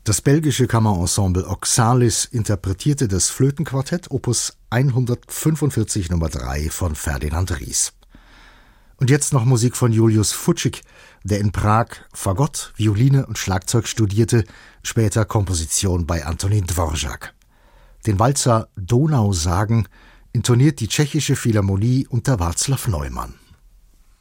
Das belgische Kammerensemble Oxalis interpretierte das Flötenquartett Opus 145 Nummer 3 von Ferdinand Ries. Und jetzt noch Musik von Julius Fučík, der in Prag Fagott, Violine und Schlagzeug studierte, später Komposition bei Antonín Dvořák. Den Walzer Donausagen intoniert die Tschechische Philharmonie unter Václav Neumann.